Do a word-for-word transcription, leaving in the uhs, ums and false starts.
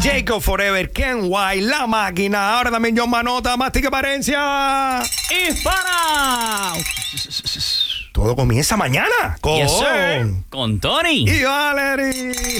Jacob Forever, Ken White, La Máquina. Ahora también John Manota, Mastica Parencia. ¡Hispana! Todo comienza mañana con, Yes, sir. Con Tony y Valerie.